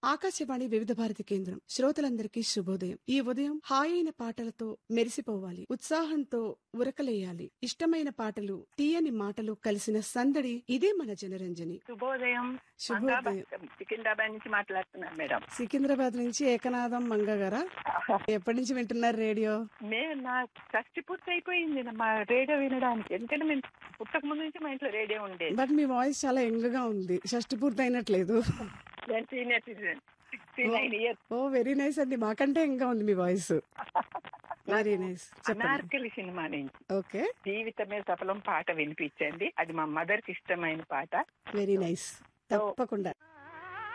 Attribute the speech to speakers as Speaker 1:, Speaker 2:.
Speaker 1: ఆకాశవాణి వివిధ భారతి కేంద్రం శ్రోతలందరికీ శుభోదయం. ఈ ఉదయం హాయైన పాటలతో మెరిసిపోవాలి, ఉత్సాహంతో ఉరకలేయాలి. ఇష్టమైన పాటలు, తీయని మాటలు కలిసిన సందడి ఇదే మన జనరంజని.
Speaker 2: శుభోదయం.
Speaker 1: శుభోదయం.
Speaker 2: సికింద్రాబాద్ నుంచి మాట్లాడుతున్నాను మేడం.
Speaker 1: సికింద్రాబాద్ నుంచి ఏకనాథం మంగ గారా? ఎప్పటి నుంచి వింటున్నారు రేడియో?
Speaker 2: మేము నా షష్టి పూర్తి అయిపోయింది మా రేడియో వినడానికి. ఎందుకంటే మేము పుట్టక ముందు నుంచి మా ఇంట్లో రేడియో ఉండేది.
Speaker 1: బట్ మీ వాయిస్ చాలా యంగ్ గా ఉంది. షష్టి పూర్తి అయినట్లేదు.
Speaker 2: నేను సీనియర్ సిటిజన్, 69 years.
Speaker 1: ఓ వెరీ నైస్ అండి. మాకంటే ఇంకా ఉంది మీ voice. Very nice.
Speaker 2: Anarkali cinema నుంచి
Speaker 1: ఓకే.
Speaker 2: జీవితమే సఫలం పాట వినిపించండి. అది మా మదర్ కి ఇష్టమైన పాట.
Speaker 1: Very nice. తప్పకుండా.